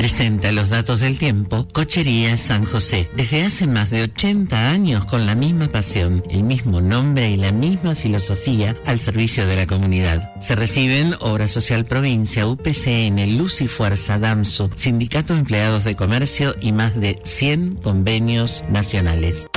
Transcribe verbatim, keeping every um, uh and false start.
Presenta los datos del tiempo Cochería San José. Desde hace más de ochenta años con la misma pasión, el mismo nombre y la misma filosofía al servicio de la comunidad. Se reciben Obra Social Provincia, U P C N, Luz y Fuerza, DAMSU, Sindicato de Empleados de Comercio y más de cien convenios nacionales.